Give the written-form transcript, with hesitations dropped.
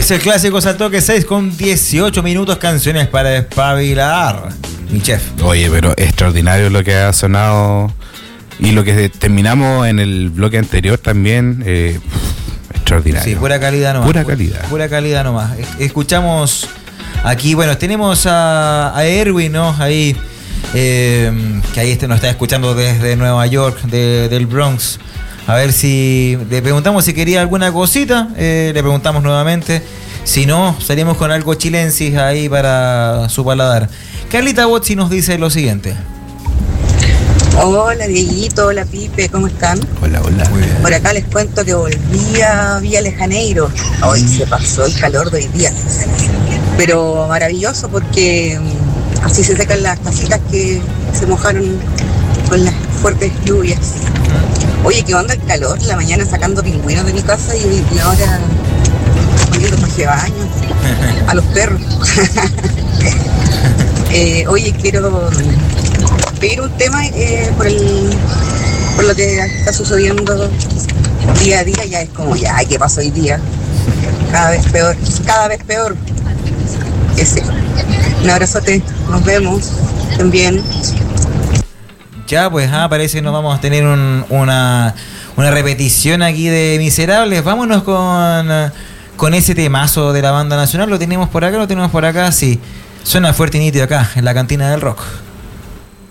Es el clásico Saltoque 6 con 18 minutos, canciones para espabilar. Mi chef. Oye, pero extraordinario lo que ha sonado y lo que terminamos en el bloque anterior también. Extraordinario. Sí, pura calidad nomás. Pura calidad nomás. Escuchamos aquí, bueno, tenemos a Erwin, ¿no? Ahí, que ahí nos está escuchando desde Nueva York, del Bronx. A ver si le preguntamos si quería alguna cosita, le preguntamos nuevamente. Si no, salimos con algo chilensis ahí para su paladar. Carlita Botzi nos dice lo siguiente. Hola Dieguito, hola Pipe, ¿cómo están? Hola. Muy bien. Por acá les cuento que volví a Villa de Janeiro. Hoy se pasó el calor de hoy día. Pero maravilloso porque así se secan las casitas que se mojaron con las fuertes lluvias. Oye, ¿qué onda el calor? La mañana sacando pingüinos de mi casa y ahora poniendo traje de baño a los perros. Oye, quiero pedir un tema por lo que está sucediendo día a día. Ya es como, ya, ¿qué pasó hoy día? Cada vez peor. Ese. Un abrazote, nos vemos también. Ya, pues, parece que nos vamos a tener una repetición aquí de Miserables. Vámonos con ese temazo de la banda nacional. ¿Lo tenemos por acá? Sí. Suena fuerte y nítido acá, en la cantina del rock.